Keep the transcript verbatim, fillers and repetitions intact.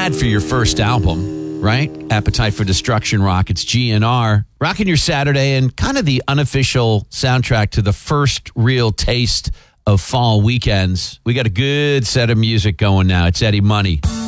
bad for your first album, right? Appetite for Destruction Rockets, G N R. Rocking your Saturday and kind of the unofficial soundtrack to the first real taste of fall weekends. We got a good set of music going now. It's Eddie Money.